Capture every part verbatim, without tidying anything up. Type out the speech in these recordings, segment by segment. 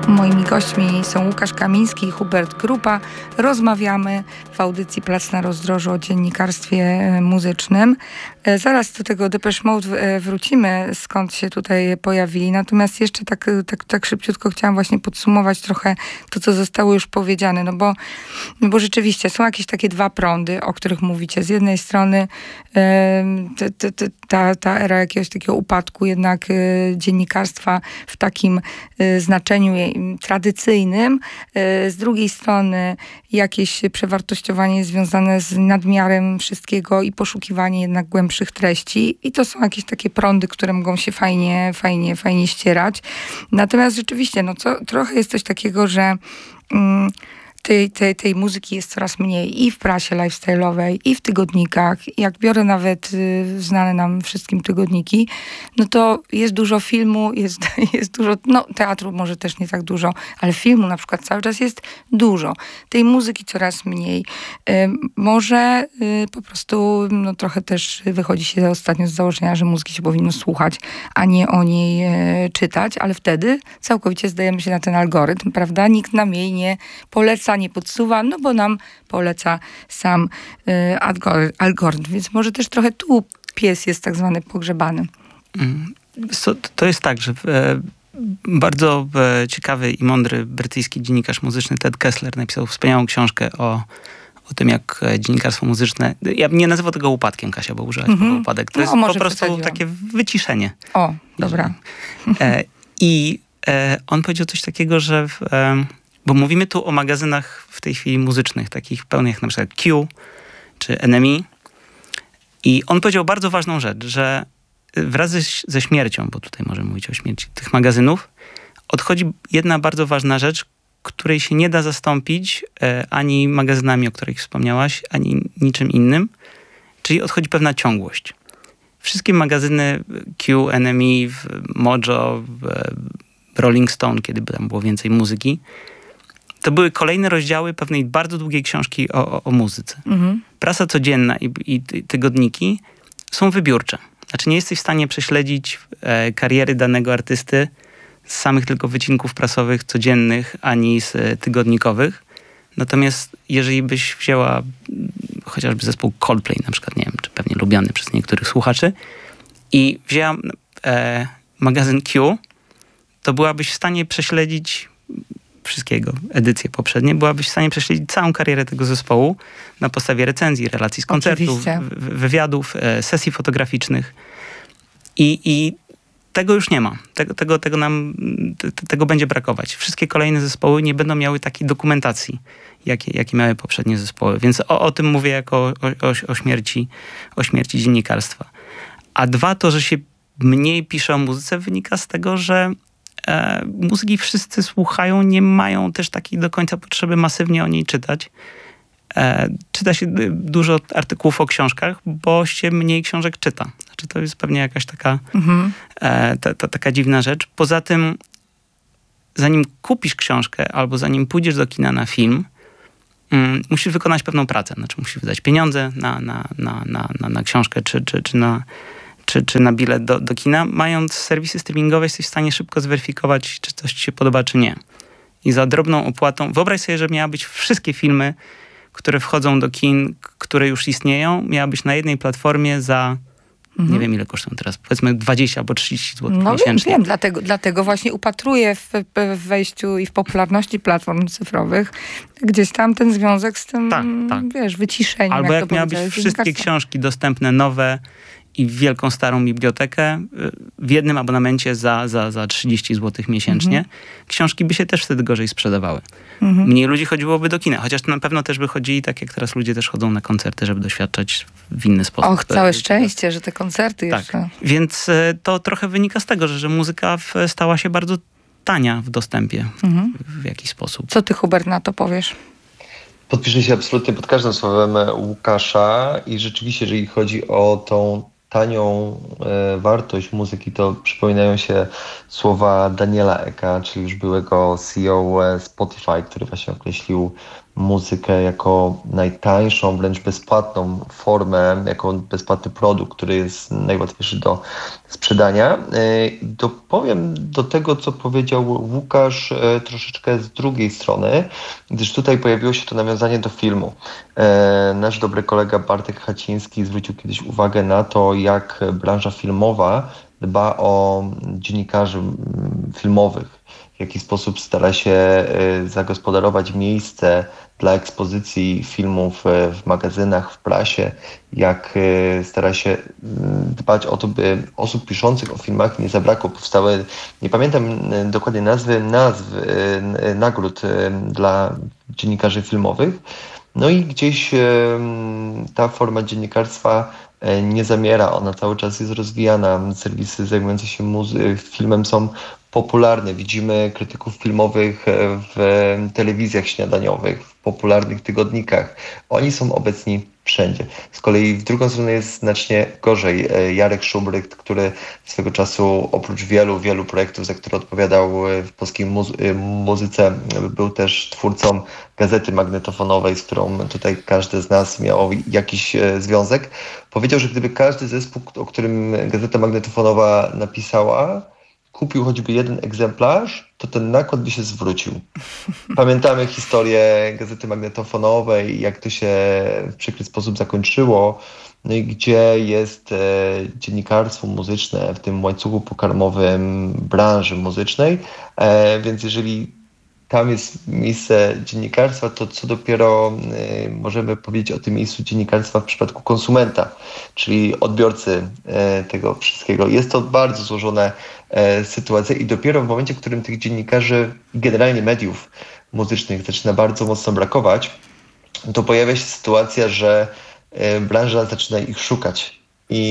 Moimi gośćmi są Łukasz Kamiński i Hubert Grupa. Rozmawiamy w audycji Plac na Rozdrożu o dziennikarstwie muzycznym. Zaraz do tego Depeche Mode wrócimy, skąd się tutaj pojawili. Natomiast jeszcze tak, tak, tak szybciutko chciałam właśnie podsumować trochę to, co zostało już powiedziane. No bo, no bo rzeczywiście są jakieś takie dwa prądy, o których mówicie. Z jednej strony te, te, te, ta, ta era jakiegoś takiego upadku jednak dziennikarstwa w takim znaczeniu tradycyjnym. Z drugiej strony jakieś przewartościowanie związane z nadmiarem wszystkiego i poszukiwanie jednak głębszych treści. I to są jakieś takie prądy, które mogą się fajnie, fajnie, fajnie ścierać. Natomiast rzeczywiście, no co, trochę jest coś takiego, że mm, Tej, tej, tej muzyki jest coraz mniej i w prasie lifestyle'owej, i w tygodnikach. Jak biorę nawet y, znane nam wszystkim tygodniki, no to jest dużo filmu, jest, jest dużo, no teatru może też nie tak dużo, ale filmu na przykład cały czas jest dużo. Tej muzyki coraz mniej. Y, może y, po prostu no, trochę też wychodzi się ostatnio z założenia, że muzyki się powinno słuchać, a nie o niej y, czytać, ale wtedy całkowicie zdajemy się na ten algorytm, prawda? Nikt nam jej nie poleca, nie podsuwa, no bo nam poleca sam y, algorytm. Więc może też trochę tu pies jest tak zwany pogrzebany. So, to jest tak, że e, bardzo e, ciekawy i mądry brytyjski dziennikarz muzyczny Ted Kessler napisał wspaniałą książkę o, o tym, jak dziennikarstwo muzyczne... Ja nie nazywał tego upadkiem, Kasia, bo użyłaś mm-hmm. tego upadek. To no, jest po prostu takie wyciszenie. O, dobra. E, I e, on powiedział coś takiego, że... W, e, Bo mówimy tu o magazynach w tej chwili muzycznych, takich pełnych jak na przykład Q czy N M E. I on powiedział bardzo ważną rzecz, że wraz ze, ze śmiercią, bo tutaj możemy mówić o śmierci tych magazynów, odchodzi jedna bardzo ważna rzecz, której się nie da zastąpić e, ani magazynami, o których wspomniałaś, ani niczym innym. Czyli odchodzi pewna ciągłość. Wszystkie magazyny Q, N M E, Mojo, Rolling Stone, kiedy tam było więcej muzyki, to były kolejne rozdziały pewnej bardzo długiej książki o, o, o muzyce. Mhm. Prasa codzienna i, i tygodniki są wybiórcze. Znaczy nie jesteś w stanie prześledzić e, kariery danego artysty z samych tylko wycinków prasowych codziennych, ani z e, tygodnikowych. Natomiast jeżeli byś wzięła chociażby zespół Coldplay, na przykład, nie wiem, czy pewnie lubiany przez niektórych słuchaczy, i wzięła e, magazyn Q, to byłabyś w stanie prześledzić wszystkiego, edycje poprzednie, byłabyś w stanie prześledzić całą karierę tego zespołu na podstawie recenzji, relacji z koncertów, w, wywiadów, e, sesji fotograficznych. I, i tego już nie ma. Tego, tego, tego nam, te, tego będzie brakować. Wszystkie kolejne zespoły nie będą miały takiej dokumentacji, jakie, jakie miały poprzednie zespoły. Więc o, o tym mówię jako o, o, o, śmierci, o śmierci dziennikarstwa. A dwa, to, że się mniej pisze o muzyce, wynika z tego, że E, muzyki wszyscy słuchają, nie mają też takiej do końca potrzeby masywnie o niej czytać. E, czyta się dużo artykułów o książkach, bo się mniej książek czyta. Znaczy to jest pewnie jakaś taka, mhm. e, ta, ta, taka dziwna rzecz. Poza tym, zanim kupisz książkę albo zanim pójdziesz do kina na film, mm, musisz wykonać pewną pracę. Znaczy musisz wydać pieniądze na, na, na, na, na, na książkę czy, czy, czy na Czy, czy na bilet do, do kina. Mając serwisy streamingowe, jesteś w stanie szybko zweryfikować, czy coś ci się podoba, czy nie. I za drobną opłatą... Wyobraź sobie, że miały być wszystkie filmy, które wchodzą do kin, które już istnieją, miały być na jednej platformie za... Mhm. Nie wiem, ile kosztują teraz. Powiedzmy dwadzieścia albo trzydzieści złotych no miesięcznie. Wiem, wiem. Dlatego, dlatego właśnie upatruję w, w wejściu i w popularności platform cyfrowych gdzieś tam ten związek z tym, tak, tak. wiesz, wyciszeniem. Albo jak, jak miały być wszystkie książki dostępne, nowe, i w wielką, starą bibliotekę w jednym abonamencie za, za, za trzydzieści złotych miesięcznie. Mhm. Książki by się też wtedy gorzej sprzedawały. Mhm. Mniej ludzi chodziłoby do kina. Chociaż na pewno też by chodzili tak, jak teraz ludzie też chodzą na koncerty, żeby doświadczać w inny sposób. Och, całe szczęście, że te koncerty tak. jeszcze. Więc to trochę wynika z tego, że, że muzyka stała się bardzo tania w dostępie mhm. w, w jakiś sposób. Co ty, Hubert, na to powiesz? Podpiszę się absolutnie pod każdym słowem Łukasza i rzeczywiście, jeżeli chodzi o tą tanią e, wartość muzyki, to przypominają się słowa Daniela Eka, czyli już byłego C E O Spotify, który właśnie określił muzykę jako najtańszą, wręcz bezpłatną formę, jako bezpłatny produkt, który jest najłatwiejszy do sprzedania. Dopowiem do tego, co powiedział Łukasz, troszeczkę z drugiej strony, gdyż tutaj pojawiło się to nawiązanie do filmu. Nasz dobry kolega Bartek Haciński zwrócił kiedyś uwagę na to, jak branża filmowa dba o dziennikarzy filmowych, w jaki sposób stara się zagospodarować miejsce dla ekspozycji filmów w magazynach, w prasie, jak stara się dbać o to, by osób piszących o filmach nie zabrakło. Powstały, nie pamiętam dokładnie nazwy, nazw nagród dla dziennikarzy filmowych. No i gdzieś ta forma dziennikarstwa nie zamiera, ona cały czas jest rozwijana. Serwisy zajmujące się muzy- filmem są popularne. Widzimy krytyków filmowych w telewizjach śniadaniowych, w popularnych tygodnikach. Oni są obecni wszędzie. Z kolei w drugą stronę jest znacznie gorzej. Jarek Szubrykt, który swego czasu oprócz wielu, wielu projektów, za które odpowiadał w polskiej muzy- muzyce, był też twórcą gazety magnetofonowej, z którą tutaj każdy z nas miał jakiś związek. Powiedział, że gdyby każdy zespół, o którym gazeta magnetofonowa napisała, kupił choćby jeden egzemplarz, to ten nakład by się zwrócił. Pamiętamy historię gazety magnetofonowej, jak to się w przykry sposób zakończyło, no i gdzie jest e, dziennikarstwo muzyczne w tym łańcuchu pokarmowym branży muzycznej, e, więc jeżeli tam jest miejsce dziennikarstwa, to co dopiero y, możemy powiedzieć o tym miejscu dziennikarstwa w przypadku konsumenta, czyli odbiorcy y, tego wszystkiego. Jest to bardzo złożona y, sytuacja i dopiero w momencie, w którym tych dziennikarzy i generalnie mediów muzycznych zaczyna bardzo mocno brakować, to pojawia się sytuacja, że y, branża zaczyna ich szukać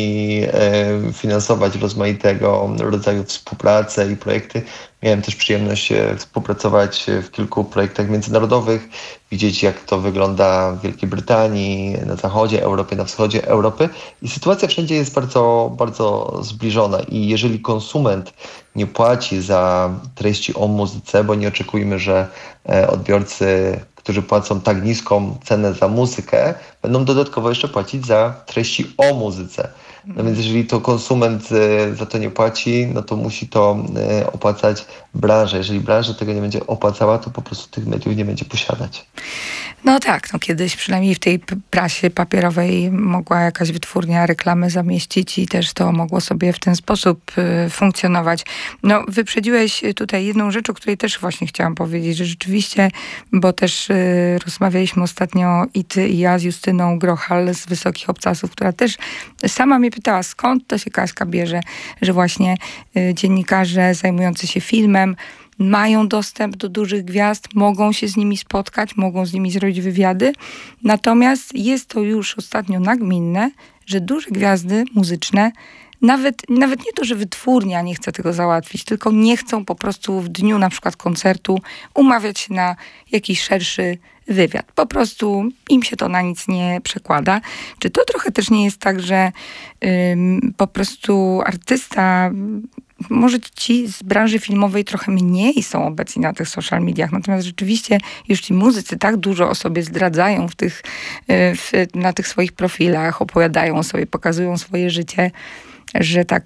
i e, finansować rozmaitego rodzaju współpracę i projekty. Miałem też przyjemność e, współpracować w kilku projektach międzynarodowych, widzieć jak to wygląda w Wielkiej Brytanii, na zachodzie Europy, na wschodzie Europy i sytuacja wszędzie jest bardzo, bardzo zbliżona i jeżeli konsument nie płaci za treści o muzyce, bo nie oczekujmy, że e, odbiorcy, którzy płacą tak niską cenę za muzykę, będą dodatkowo jeszcze płacić za treści o muzyce. No więc jeżeli to konsument y, za to nie płaci, no to musi to y, opłacać branża. Jeżeli branża tego nie będzie opłacała, to po prostu tych mediów nie będzie posiadać. No tak, no kiedyś przynajmniej w tej prasie papierowej mogła jakaś wytwórnia reklamy zamieścić i też to mogło sobie w ten sposób y, funkcjonować. No wyprzedziłeś tutaj jedną rzecz, o której też właśnie chciałam powiedzieć, że rzeczywiście, bo też y, rozmawialiśmy ostatnio i ty i ja z Justyną Grochal z Wysokich Obcasów, która też sama mnie pytała, skąd to się Kaśka bierze, że właśnie y, dziennikarze zajmujący się filmem mają dostęp do dużych gwiazd, mogą się z nimi spotkać, mogą z nimi zrobić wywiady. Natomiast jest to już ostatnio nagminne, że duże gwiazdy muzyczne, nawet, nawet nie to, że wytwórnia nie chce tego załatwić, tylko nie chcą po prostu w dniu na przykład koncertu umawiać się na jakiś szerszy wywiad. Po prostu im się to na nic nie przekłada. Czy to trochę też nie jest tak, że ym, po prostu artysta, może ci z branży filmowej trochę mniej są obecni na tych social mediach, natomiast rzeczywiście już ci muzycy tak dużo o sobie zdradzają w tych, w, na tych swoich profilach, opowiadają o sobie, pokazują swoje życie, że tak